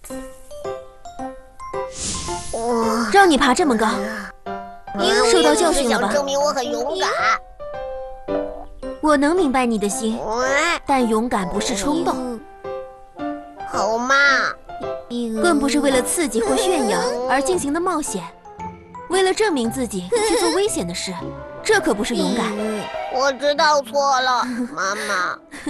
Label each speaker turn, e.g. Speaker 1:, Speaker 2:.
Speaker 1: 让你爬这么高，受到教训了吧？
Speaker 2: 想证明我很勇敢。
Speaker 1: 我能明白你的心，但勇敢不是冲动，
Speaker 2: 好嘛，
Speaker 1: 更不是为了刺激或炫耀而进行的冒险。为了证明自己去做危险的事，这可不是勇敢。
Speaker 2: 我知道错了，妈妈。